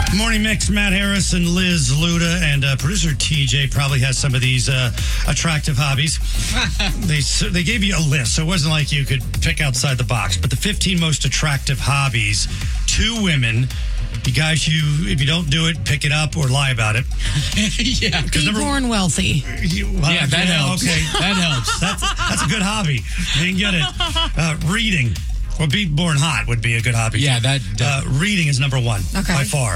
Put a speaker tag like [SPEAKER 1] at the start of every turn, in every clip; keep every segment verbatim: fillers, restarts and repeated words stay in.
[SPEAKER 1] Morning Mix, Matt Harris and Liz Luda, and uh, producer T J probably has some of these uh, attractive hobbies. they they gave you a list, so it wasn't like you could pick outside the box. But the fifteen most attractive hobbies, two women. You guys, you if you don't do it, pick it up or lie about it.
[SPEAKER 2] yeah,
[SPEAKER 3] Be
[SPEAKER 1] number,
[SPEAKER 3] born wealthy.
[SPEAKER 1] You, well,
[SPEAKER 2] yeah, that
[SPEAKER 1] yeah,
[SPEAKER 2] helps.
[SPEAKER 1] Okay,
[SPEAKER 2] that helps.
[SPEAKER 1] That's that's a good hobby. You can get it. Uh, reading. Well, be born hot would be a good hobby.
[SPEAKER 2] Yeah, that.
[SPEAKER 1] Uh, reading is number one
[SPEAKER 3] okay.
[SPEAKER 1] by far.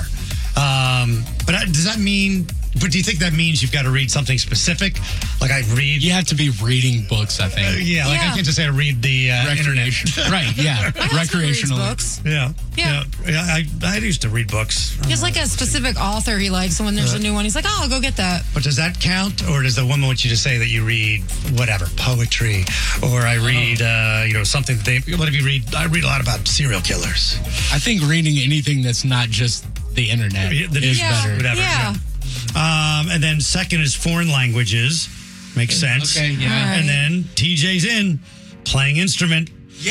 [SPEAKER 1] Um, but uh, does that mean? But do you think that means you've got to read something specific? Like I read.
[SPEAKER 2] You have to be reading books, I think.
[SPEAKER 1] Uh, yeah, like
[SPEAKER 3] yeah.
[SPEAKER 1] I can't just say I read the uh, internet.
[SPEAKER 2] Right, yeah. Recreational
[SPEAKER 3] books.
[SPEAKER 1] Yeah.
[SPEAKER 3] Yeah.
[SPEAKER 1] yeah. Yeah. I, I used to read books.
[SPEAKER 3] He has like a specific author he likes, and when there's
[SPEAKER 1] Uh,
[SPEAKER 3] a new one, he's like, oh, I'll go get that.
[SPEAKER 1] But does that count? Or does the woman want you to say that you read whatever, poetry, or I read, uh, you know, something that they, what if you read? I read a lot about serial killers.
[SPEAKER 2] I think reading anything that's not just the internet
[SPEAKER 1] Yeah, the-
[SPEAKER 2] is
[SPEAKER 3] Yeah.
[SPEAKER 2] better.
[SPEAKER 1] Whatever.
[SPEAKER 3] Yeah.
[SPEAKER 1] Um, and then second is foreign languages. Makes sense.
[SPEAKER 2] Okay, yeah.
[SPEAKER 3] All right.
[SPEAKER 1] And then T J's in playing instrument.
[SPEAKER 2] Yeah.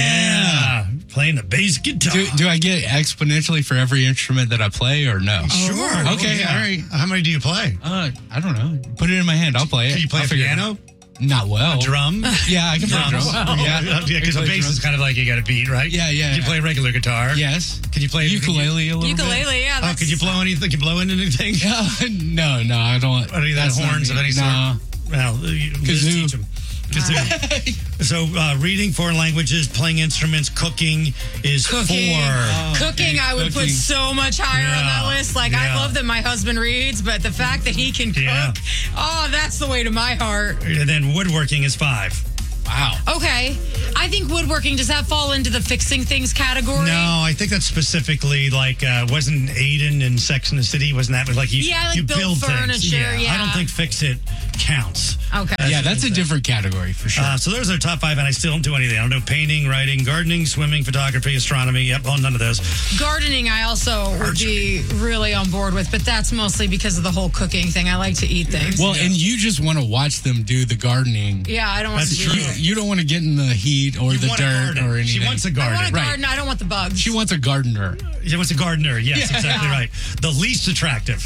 [SPEAKER 1] Yeah. Playing the bass guitar.
[SPEAKER 2] Do, do I get exponentially for every instrument that I play or no?
[SPEAKER 1] Sure.
[SPEAKER 2] Okay,
[SPEAKER 1] Yeah.
[SPEAKER 2] all right.
[SPEAKER 1] How many do you play?
[SPEAKER 2] Uh, I don't know. Put it in my hand. I'll play it.
[SPEAKER 1] Can you play
[SPEAKER 2] I'll
[SPEAKER 1] a
[SPEAKER 2] figure it
[SPEAKER 1] piano?
[SPEAKER 2] out. Not well.
[SPEAKER 1] Drum?
[SPEAKER 2] Yeah, I can play
[SPEAKER 1] Drums.
[SPEAKER 2] drums.
[SPEAKER 1] Yeah,
[SPEAKER 2] Yeah,
[SPEAKER 1] yeah, because the
[SPEAKER 2] play
[SPEAKER 1] bass
[SPEAKER 2] drums.
[SPEAKER 1] is kind of like you got a beat, right?
[SPEAKER 2] Yeah, yeah.
[SPEAKER 1] Can you play regular guitar?
[SPEAKER 2] Yes.
[SPEAKER 1] Can you play
[SPEAKER 2] Ukulele a little
[SPEAKER 3] Ukulele, yeah.
[SPEAKER 1] Oh,
[SPEAKER 3] That's,
[SPEAKER 1] can you blow anything? Can you blow into anything?
[SPEAKER 2] bit? Yeah. No, no, I don't.
[SPEAKER 1] Any of that
[SPEAKER 2] that's not
[SPEAKER 1] horns
[SPEAKER 2] me.
[SPEAKER 1] of any sort?
[SPEAKER 2] No.
[SPEAKER 1] Well, you just
[SPEAKER 2] Kazoo.
[SPEAKER 1] teach 'em. Kazoo. So, uh, reading foreign languages, playing instruments, cooking is
[SPEAKER 3] Cooking.
[SPEAKER 1] four.
[SPEAKER 2] Oh,
[SPEAKER 3] Cooking,
[SPEAKER 2] okay,
[SPEAKER 3] I would put
[SPEAKER 2] cooking.
[SPEAKER 3] so much higher on that
[SPEAKER 1] Yeah.
[SPEAKER 3] list. Like,
[SPEAKER 1] Yeah.
[SPEAKER 3] I love that my husband reads, but the fact that he can cook,
[SPEAKER 1] Yeah.
[SPEAKER 3] oh, that's the way to my heart.
[SPEAKER 1] And then woodworking is five.
[SPEAKER 2] Wow.
[SPEAKER 3] Okay. I think woodworking, does that fall into the fixing things category?
[SPEAKER 1] No, I think that's specifically like, uh, wasn't Aiden in Sex and the City? Wasn't that like you,
[SPEAKER 3] Yeah, like
[SPEAKER 1] you
[SPEAKER 3] build
[SPEAKER 1] build
[SPEAKER 3] furniture,
[SPEAKER 1] things? I don't
[SPEAKER 3] yeah.
[SPEAKER 1] think fix it counts.
[SPEAKER 3] Okay.
[SPEAKER 2] Yeah, that's a different category for sure.
[SPEAKER 1] Uh, so those are top five, and I still don't do anything. I don't do painting, writing, gardening, swimming, photography, astronomy. Yep, oh, none of those.
[SPEAKER 3] Gardening, I also would be really on board with, but that's mostly because of the whole cooking thing. I like to eat things.
[SPEAKER 2] well, and you just want to watch them do the gardening.
[SPEAKER 3] yeah, I don't want
[SPEAKER 1] That's
[SPEAKER 3] to do
[SPEAKER 1] true.
[SPEAKER 2] You,
[SPEAKER 3] it.
[SPEAKER 2] you don't want to get in the heat or
[SPEAKER 1] You
[SPEAKER 2] the
[SPEAKER 1] want a
[SPEAKER 2] dirt
[SPEAKER 1] garden.
[SPEAKER 2] or anything.
[SPEAKER 1] She wants a
[SPEAKER 3] I
[SPEAKER 1] garden.
[SPEAKER 3] want a
[SPEAKER 2] Right.
[SPEAKER 3] garden. I don't want the bugs.
[SPEAKER 2] She wants a gardener.
[SPEAKER 1] She wants a gardener. Yes,
[SPEAKER 2] Yeah.
[SPEAKER 1] exactly right. The least attractive.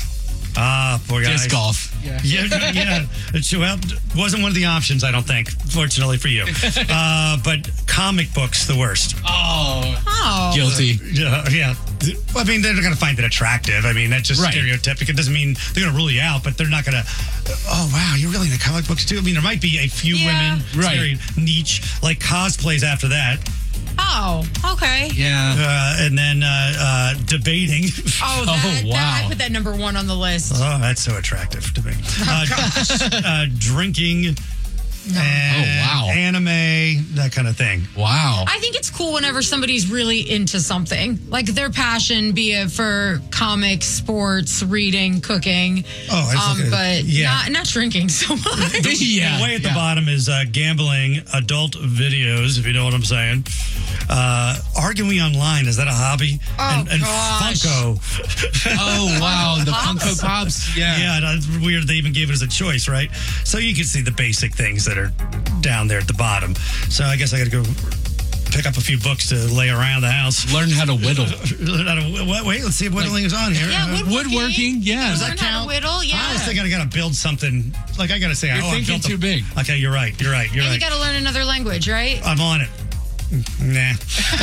[SPEAKER 1] Ah, poor guys.
[SPEAKER 2] Disc golf. Yeah.
[SPEAKER 1] Yeah, yeah. It's, well, wasn't one of the options, I don't think, fortunately for you. Uh, but comic books, the worst.
[SPEAKER 2] Oh.
[SPEAKER 3] Oh.
[SPEAKER 2] Guilty.
[SPEAKER 1] Yeah, yeah. Well, I mean, they're not going to find it attractive. I mean, that's just
[SPEAKER 2] Right.
[SPEAKER 1] stereotypical. It doesn't mean they're going to rule you out, but they're not going to, oh, wow, you're really into comic books too? I mean, there might be a few
[SPEAKER 3] Yeah.
[SPEAKER 1] women. It's
[SPEAKER 2] Right.
[SPEAKER 1] very niche, like cosplays after that.
[SPEAKER 3] Oh, okay.
[SPEAKER 2] Yeah.
[SPEAKER 1] Uh, and then uh, uh, debating.
[SPEAKER 3] Oh, that,
[SPEAKER 2] Oh, wow.
[SPEAKER 3] that, I put that number one on the list.
[SPEAKER 1] Oh, that's so attractive to me. Uh, uh, drinking. And
[SPEAKER 2] Oh, wow.
[SPEAKER 1] Anime, that kind of thing.
[SPEAKER 2] Wow.
[SPEAKER 3] I think it's cool whenever somebody's really into something, like their passion, be it for comics, sports, reading, cooking.
[SPEAKER 1] Oh, it's
[SPEAKER 3] um,
[SPEAKER 1] like a-
[SPEAKER 3] but
[SPEAKER 1] yeah.
[SPEAKER 3] not not drinking so much.
[SPEAKER 2] yeah.
[SPEAKER 1] Way at the
[SPEAKER 2] yeah.
[SPEAKER 1] bottom is uh, gambling, adult videos, if you know what I'm saying. Uh, arguing online, is that a hobby?
[SPEAKER 3] Oh,
[SPEAKER 1] and and
[SPEAKER 3] gosh.
[SPEAKER 1] Funko.
[SPEAKER 2] Oh, wow. The
[SPEAKER 3] Pops?
[SPEAKER 2] Funko Pops. Yeah.
[SPEAKER 1] Yeah, that's weird they even gave it as a choice, right? So you can see the basic things that are down there at the bottom. So I guess I got to go pick up a few books to lay around the house.
[SPEAKER 2] Learn how to whittle.
[SPEAKER 1] Wait, wait, let's see if whittling is on here.
[SPEAKER 3] Yeah,
[SPEAKER 1] Uh,
[SPEAKER 3] woodworking.
[SPEAKER 2] Woodworking, yeah.
[SPEAKER 3] Does
[SPEAKER 2] Does
[SPEAKER 3] that
[SPEAKER 1] that
[SPEAKER 3] How to
[SPEAKER 1] count?
[SPEAKER 3] whittle, yeah.
[SPEAKER 1] I always think I got to build something. Like I got to say,
[SPEAKER 2] You're
[SPEAKER 1] oh, I
[SPEAKER 2] thinking
[SPEAKER 1] built
[SPEAKER 2] too
[SPEAKER 1] a-
[SPEAKER 2] big.
[SPEAKER 1] Okay, you're right. You're right. You're
[SPEAKER 3] And
[SPEAKER 1] right.
[SPEAKER 3] you got to learn another language, right?
[SPEAKER 1] I'm on it. Nah.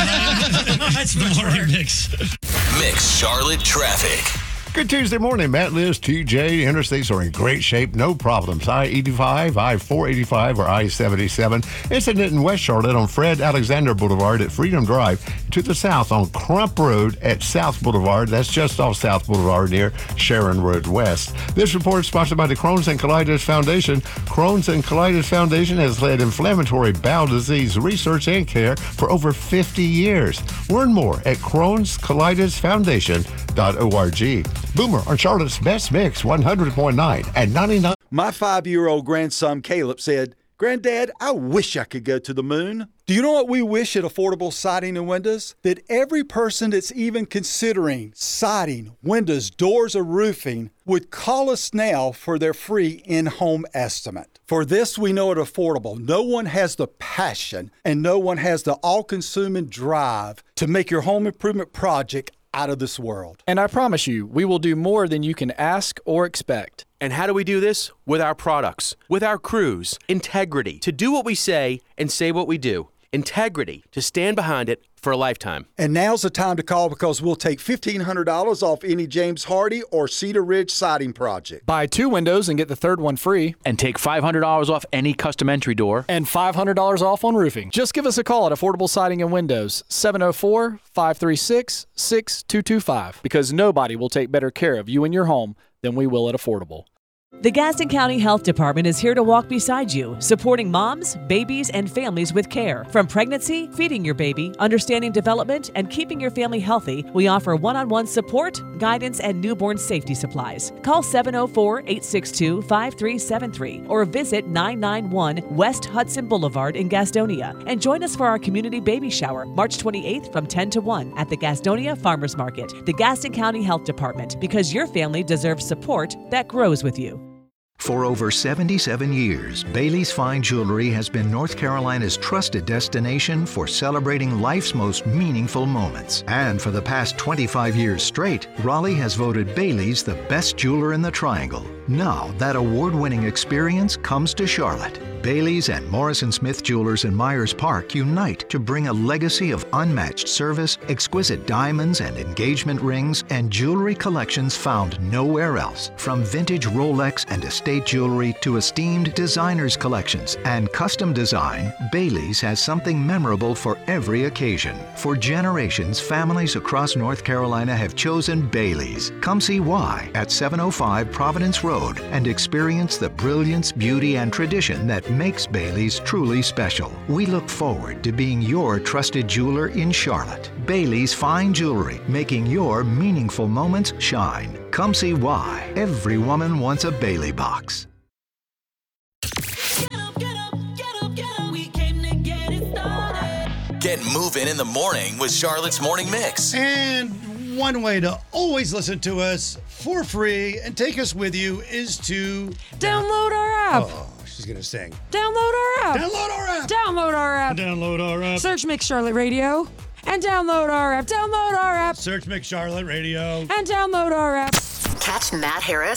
[SPEAKER 1] That's the morning mix.
[SPEAKER 4] Mix Charlotte traffic.
[SPEAKER 5] Good Tuesday morning, Matt, Liz, T J. Interstates are in great shape, no problems. I eighty-five, I four eighty-five, or I seventy-seven. Incident in West Charlotte on Fred Alexander Boulevard at Freedom Drive. To the south on Crump Road at South Boulevard. That's just off South Boulevard near Sharon Road West. This report is sponsored by the Crohn's and Colitis Foundation. Crohn's and Colitis Foundation has led inflammatory bowel disease research and care for over fifty years. Learn more at crohns colitis foundation dot org. Boomer on Charlotte's Best Mix one hundred point nine and ninety-nine.
[SPEAKER 6] My five-year-old grandson Caleb said, "Granddad, I wish I could go to the moon." Do you know what we wish at Affordable Siding and Windows? That every person that's even considering siding, windows, doors, or roofing would call us now for their free in-home estimate. For this, we know at Affordable, no one has the passion and no one has the all-consuming drive to make your home improvement project out of this world.
[SPEAKER 7] And I promise you, we will do more than you can ask or expect.
[SPEAKER 8] And how do we do this? With our products, with our crews, integrity, to do what we say and say what we do. Integrity, to stand behind it for a lifetime.
[SPEAKER 6] And now's the time to call because we'll take fifteen hundred dollars off any James Hardy or Cedar Ridge siding project.
[SPEAKER 7] Buy two windows and get the third one free.
[SPEAKER 9] And take five hundred dollars off any custom entry door.
[SPEAKER 7] And five hundred dollars off on roofing. Just give us a call at Affordable Siding and Windows, seven oh four, five three six, six two two five, because nobody will take better care of you and your home than we will at Affordable.
[SPEAKER 10] The Gaston County Health Department is here to walk beside you, supporting moms, babies, and families with care. From pregnancy, feeding your baby, understanding development, and keeping your family healthy, we offer one-on-one support, guidance, and newborn safety supplies. Call seven oh four, eight six two, five three seven three or visit nine ninety-one West Hudson Boulevard in Gastonia. And join us for our community baby shower, March twenty-eighth from ten to one at the Gastonia Farmers Market. The Gaston County Health Department, because your family deserves support that grows with you.
[SPEAKER 11] For over seventy-seven years, Bailey's Fine Jewelry has been North Carolina's trusted destination for celebrating life's most meaningful moments. And for the past twenty-five years straight, Raleigh has voted Bailey's the best jeweler in the Triangle. Now, that award-winning experience comes to Charlotte. Bailey's and Morrison Smith Jewelers in Myers Park unite to bring a legacy of unmatched service, exquisite diamonds and engagement rings, and jewelry collections found nowhere else. From vintage Rolex and estate jewelry to esteemed designers collections and custom design, Bailey's has something memorable for every occasion. For generations, families across North Carolina have chosen Bailey's. Come see why at seven oh five Providence Road and experience the brilliance, beauty, and tradition that makes Bailey's truly special. We look forward to being your trusted jeweler in Charlotte. Bailey's Fine Jewelry, making your meaningful moments shine. Come see why. Every woman wants a Bailey box.
[SPEAKER 4] Get moving in the morning with Charlotte's Morning Mix.
[SPEAKER 1] And one way to always listen to us for free and take us with you is to
[SPEAKER 3] download our app.
[SPEAKER 1] Oh, she's going to sing.
[SPEAKER 3] Download our app.
[SPEAKER 1] Download our app.
[SPEAKER 3] Download our app.
[SPEAKER 1] Download our app.
[SPEAKER 3] Search Mix Charlotte Radio and download our app. Download our app.
[SPEAKER 1] Search Mix Charlotte Radio
[SPEAKER 3] and download our app.
[SPEAKER 12] Catch Matt Harris